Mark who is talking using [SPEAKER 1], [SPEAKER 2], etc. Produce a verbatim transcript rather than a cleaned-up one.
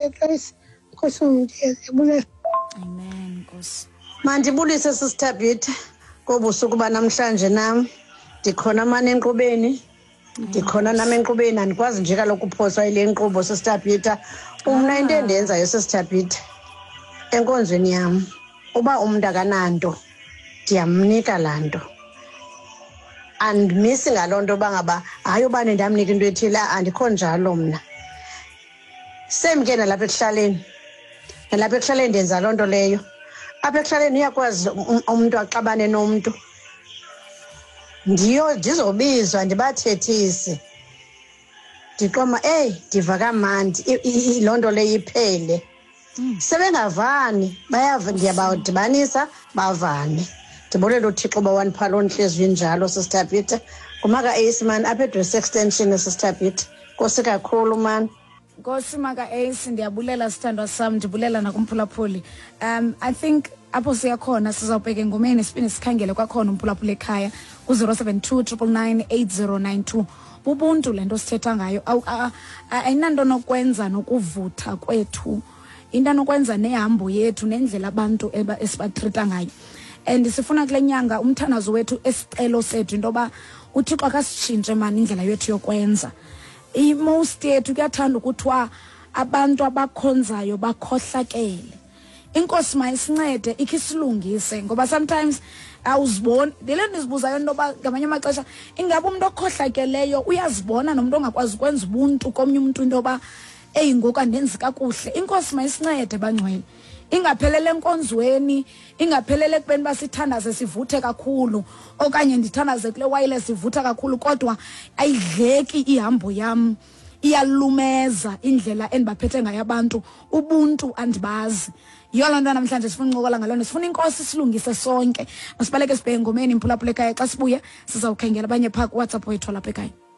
[SPEAKER 1] Joyce. Nkosi ndiyabulela.
[SPEAKER 2] Amen, Nkosi.
[SPEAKER 3] Mandibulise Sister Bit kobusuku banamhlanje nam. Ndikhona manje enkqubeni. Ndikhona nami enkqubeni andikwazi nje kaloku ukuphoswa ile nkqubo Sister Bit. Umna into endenzayo Sister Bit enkonzweni yam. Uba umuntu akananto ndiyamnika lanto. And missing alonto bangaba ayobane ndamnika into ethile andikho njalo mna. Same ke nalapha ekuhlaleni. Nalapha ekuhlaleni ndenza lonto leyo. Apha ekuhlaleni uyakwazi umuntu axabane nomuntu. Ndiyo ndizobizwa ndibathethise. Ndiqoma hey ndiva kamandi lonto leyo iphele. Sebengavani bayava ndiyabadibanisa bavane. Ndibolele uThixo bawani phalo onhliziyo njalo Sister Bit. Kumaka Ace man apha address extension Sister Bit. Nkosi kakhulu man.
[SPEAKER 2] Nkosi maka Ace ndiyabulela sithandwa sam ndibulela nakumphulaphuli. Um I think apho siyakhona sizawubheka engomeni sipine sikhangele kwakhona umphulaphuli ekhaya ku zero seven two nine nine eight zero nine two. Ubuntu lento sithetha ngayo ayinanto nokwenza nokuvutha kwethu. Into nokwenza nehambo yethu nendlela abantu esibatrita ngayo. And sifuna kule nyanga umthanazo wethu esicelo sethu intoba uThixo akasitshintshe mani indlela yethu yokwenza. Most yethu kuyathanda ukuthiwa abantu abakhonzayo bakhohlakele. Inkosi mayisincede ikhisilungise ngoba sometimes awuziboni lelo nizibuzayo intoba ngamanye amaxesha ingabe umuntu okhohlakeleyo uyazibona nomuntu ongakwazi ukwenza ubuntu komnye umuntu intoba eyingoku andenzi kakuhle. Inkosi mayisincede bangcwele. Ingaphelele enkonzweni, ingaphelele kubeni basithandaze sivuthe kakhulu okanye ndithandaze kule wireless sivutha kakhulu kodwa ayidleki ihambo yam. Iyalumeza indlela endibaphethe ngayo abantu ubuntu andibazi. Yona nto namhlanje sifuna uncokola ngalona sifuna inkosi silungise sonke. Masibaleke sibheke ngomeni imphulaphula ekhaya xa sibuye sizawukhangela abanye phaa ku WhatsApp wethu lapha ekhaya.